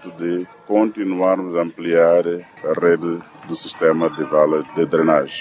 propósito de continuarmos a ampliar a rede do sistema de valas de drenagem.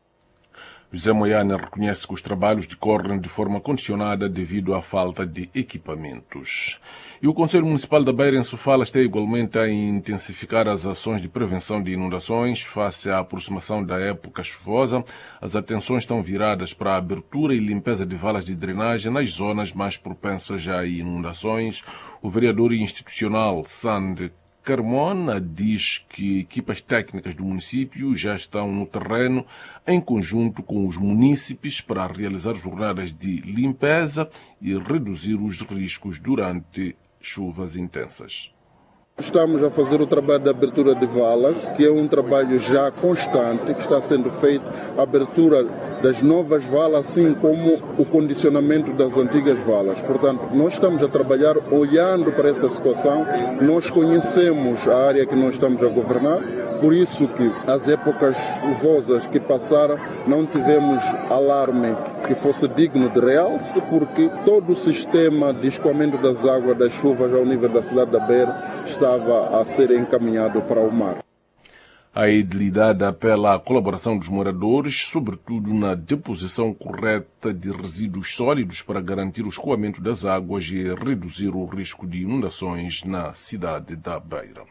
José Moiana reconhece que os trabalhos decorrem de forma condicionada devido à falta de equipamentos. E o Conselho Municipal da Beira, em Sofala, está igualmente a intensificar as ações de prevenção de inundações face à aproximação da época chuvosa. As atenções estão viradas para a abertura e limpeza de valas de drenagem nas zonas mais propensas a inundações. O vereador institucional Sande Carmona diz que equipas técnicas do município já estão no terreno em conjunto com os munícipes para realizar jornadas de limpeza e reduzir os riscos durante chuvas intensas. Estamos a fazer o trabalho de abertura de valas, que é um trabalho já constante, que está sendo feito, a abertura das novas valas, assim como o condicionamento das antigas valas. Portanto, nós estamos a trabalhar olhando para essa situação, nós conhecemos a área que nós estamos a governar, por isso que as épocas chuvosas que passaram não tivemos alarme que fosse digno de realce, porque todo o sistema de escoamento das águas das chuvas ao nível da cidade da Beira estava a ser encaminhado para o mar. A edilidade apela à colaboração dos moradores, sobretudo na deposição correta de resíduos sólidos para garantir o escoamento das águas e reduzir o risco de inundações na cidade da Beira.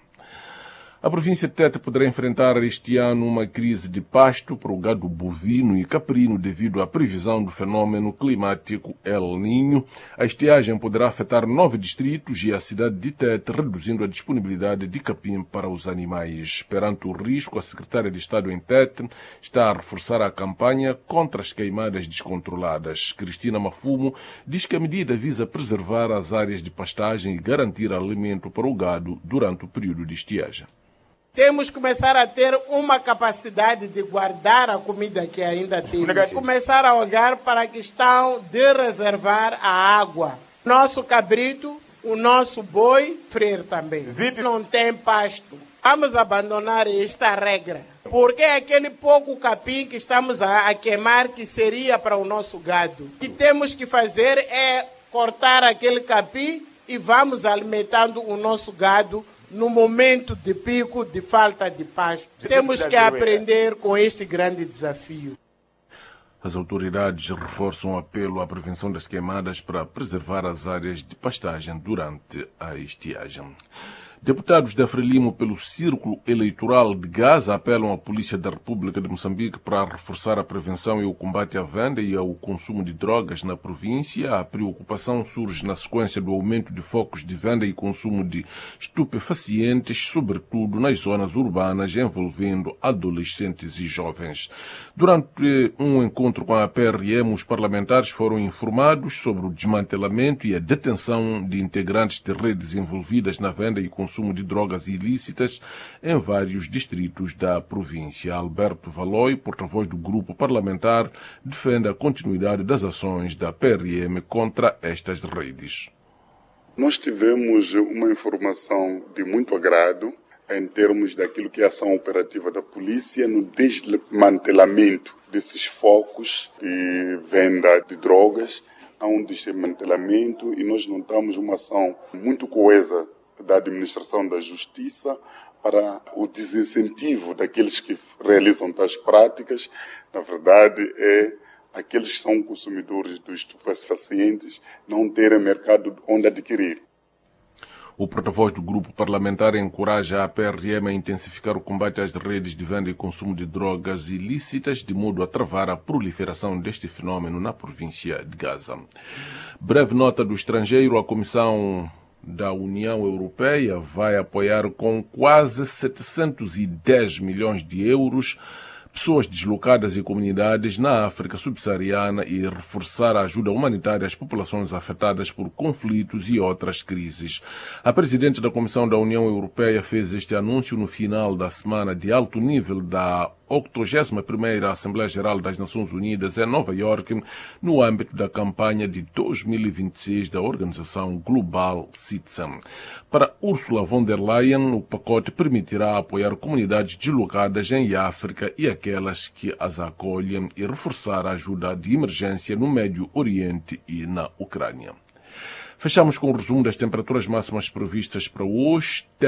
A província de Tete poderá enfrentar este ano uma crise de pasto para o gado bovino e caprino devido à previsão do fenômeno climático El Niño. A estiagem poderá afetar 9 distritos e a cidade de Tete, reduzindo a disponibilidade de capim para os animais. Perante o risco, a secretária de Estado em Tete está a reforçar a campanha contra as queimadas descontroladas. Cristina Mafumo diz que a medida visa preservar as áreas de pastagem e garantir alimento para o gado durante o período de estiagem. Temos que começar a ter uma capacidade de guardar a comida que ainda temos. Começar a olhar para a questão de reservar a água. Nosso cabrito, o nosso boi, freire também. Não tem pasto. Vamos abandonar esta regra. Porque aquele pouco capim que estamos a queimar que seria para o nosso gado. O que temos que fazer é cortar aquele capim e vamos alimentando o nosso gado no momento de pico de falta de pasto. Temos que aprender com este grande desafio. As autoridades reforçam o apelo à prevenção das queimadas para preservar as áreas de pastagem durante a estiagem. Deputados da Frelimo pelo Círculo Eleitoral de Gaza apelam à Polícia da República de Moçambique para reforçar a prevenção e o combate à venda e ao consumo de drogas na província. A preocupação surge na sequência do aumento de focos de venda e consumo de estupefacientes, sobretudo nas zonas urbanas, envolvendo adolescentes e jovens. Durante um encontro com a PRM, os parlamentares foram informados sobre o desmantelamento e a detenção de integrantes de redes envolvidas na venda e consumo de drogas ilícitas em vários distritos da província. Alberto Valoi, porta-voz do grupo parlamentar, defende a continuidade das ações da PRM contra estas redes. Nós tivemos uma informação de muito agrado em termos daquilo que é a ação operativa da polícia no desmantelamento desses focos de venda de drogas. Há um desmantelamento e nós notamos uma ação muito coesa da administração da justiça para o desincentivo daqueles que realizam tais práticas. Na verdade, aqueles que são consumidores dos estupefacientes não terem mercado onde adquirir. O porta-voz do grupo parlamentar encoraja a PRM a intensificar o combate às redes de venda e consumo de drogas ilícitas, de modo a travar a proliferação deste fenômeno na província de Gaza. Breve nota do estrangeiro, a Comissão da União Europeia vai apoiar com quase 710 milhões de euros pessoas deslocadas e comunidades na África subsaariana e reforçar a ajuda humanitária às populações afetadas por conflitos e outras crises. A presidente da Comissão da União Europeia fez este anúncio no final da semana de alto nível da 81ª Assembleia Geral das Nações Unidas em Nova Iorque, no âmbito da campanha de 2026 da Organização Global Citizen. Para Ursula von der Leyen, o pacote permitirá apoiar comunidades deslocadas em África e aquelas que as acolhem e reforçar a ajuda de emergência no Médio Oriente e na Ucrânia. Fechamos com o resumo das temperaturas máximas previstas para hoje.